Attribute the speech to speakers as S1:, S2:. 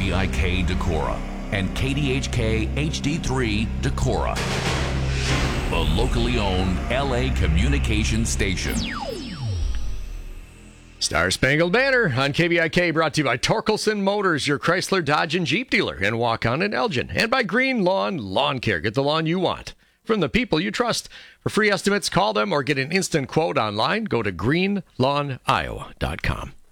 S1: KVIK Decorah and KDHK HD3 Decorah, the locally owned LA communications station.
S2: Star Spangled Banner on KVIK, brought to you by Torkelson Motors, your Chrysler, Dodge, and Jeep dealer in Waukon and Elgin, and by Green Lawn Lawn Care. Get the lawn you want from the people you trust. For free estimates, call them or get an instant quote online. Go to greenlawniowa.com.